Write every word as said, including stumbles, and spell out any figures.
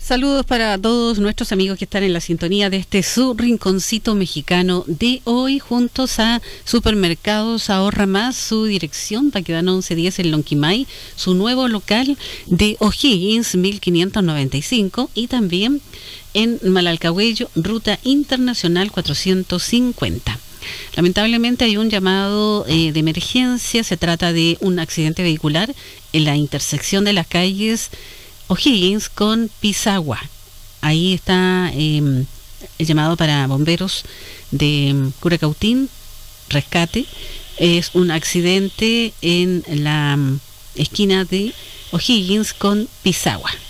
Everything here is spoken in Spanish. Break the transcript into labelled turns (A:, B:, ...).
A: Saludos para todos nuestros amigos que están en la sintonía de este su rinconcito mexicano de hoy, juntos a Supermercados Ahorra Más, su dirección, Baquedano once diez en Lonquimay, su nuevo local de O'Higgins mil quinientos noventa y cinco y también en Malalcahuello, Ruta Internacional cuatrocientos cincuenta. Lamentablemente hay un llamado eh, de emergencia. Se trata de un accidente vehicular en la intersección de las calles O'Higgins con Pisagua. Ahí está eh, el llamado para bomberos de Curacautín, rescate. Es un accidente en la esquina de O'Higgins con Pisagua.